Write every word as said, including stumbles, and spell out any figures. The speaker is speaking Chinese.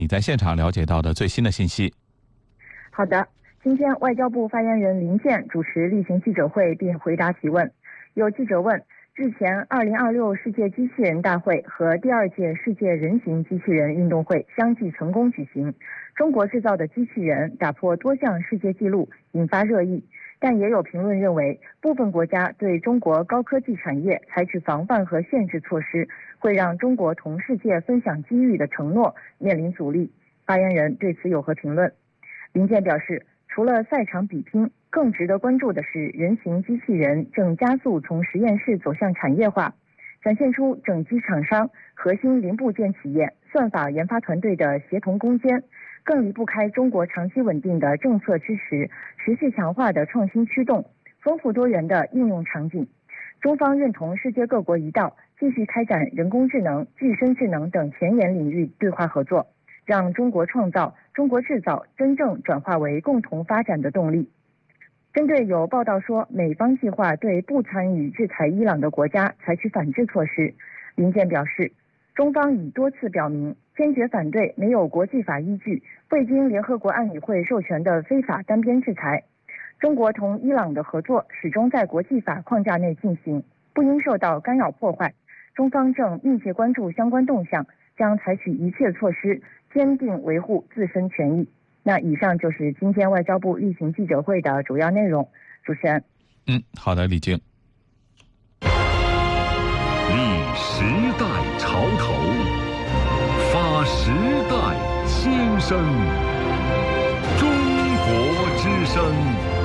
你在现场了解到的最新的信息。 好的，今天外交部发言人林健主持例行记者会并回答提问。有记者问，日前二零二六世界机器人大会和第二届世界人形机器人运动会相继成功举行，中国制造的机器人打破多项世界纪录，引发热议。但也有评论认为，部分国家对中国高科技产业采取防范和限制措施，会让中国同世界分享机遇的承诺面临阻力。发言人对此有何评论？林健表示，除了赛场比拼，更值得关注的是人形机器人正加速从实验室走向产业化，展现出整机厂商、核心零部件企业、算法研发团队的协同攻坚，更离不开中国长期稳定的政策支持、持续强化的创新驱动、丰富多元的应用场景。中方认同世界各国一道，继续开展人工智能、具身智能等前沿领域对话合作，让中国创造、中国制造真正转化为共同发展的动力。针对有报道说美方计划对不参与制裁伊朗的国家采取反制措施，林健表示，中方已多次表明坚决反对没有国际法依据、未经联合国安理会授权的非法单边制裁。中国同伊朗的合作始终在国际法框架内进行，不应受到干扰破坏。中方正密切关注相关动向，将采取一切措施，坚定维护自身权益。那以上就是今天外交部例行记者会的主要内容。主持人， 嗯，好的，李静。 立时代潮头，发时代新声，中国之声。